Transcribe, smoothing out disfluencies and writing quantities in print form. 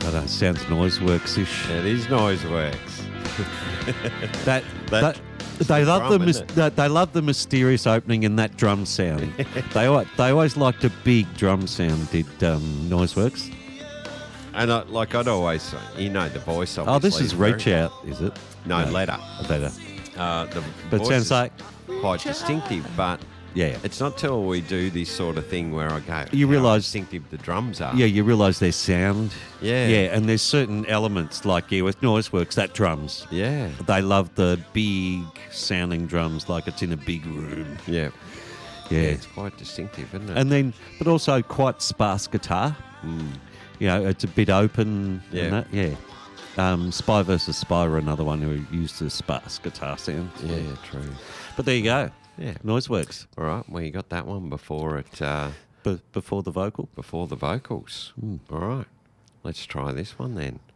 don't know, sounds Noiseworks-ish. It is Noiseworks. They love drum, the isn't it? they love the mysterious opening and that drum sound. they always liked a big drum sound. Did Noiseworks? And I'd always say, the voice. Obviously, Oh, this is very- Reach Out, is it? No, Letter. Letter. The But it voice sounds is like quite distinctive, but yeah. it's not till we do this sort of thing where I go, You how realise- distinctive the drums are. Yeah, you realise their sound. Yeah. Yeah, and there's certain elements like with Noiseworks, that drums. Yeah. They love the big sounding drums like it's in a big room. Yeah. Yeah. It's quite distinctive, isn't it? And then, but also quite sparse guitar. You know, it's a bit open. Yeah. And that, yeah. Spy versus Spy were another one who used the sparse guitar sound. yeah, true. But there you go. Yeah. Noiseworks. All right. Well, you got that one before it. Before the vocal. Before the vocals. All right. Let's try this one then.